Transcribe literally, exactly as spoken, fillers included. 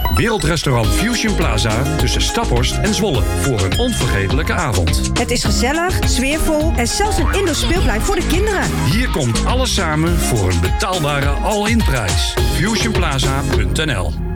Wereldrestaurant Fusion Plaza tussen Staphorst en Zwolle voor een onvergetelijke avond. Het is gezellig, sfeervol en zelfs een indoor speelplein voor de kinderen. Hier komt alles samen voor een betaalbare all-in prijs. fusion plaza punt n l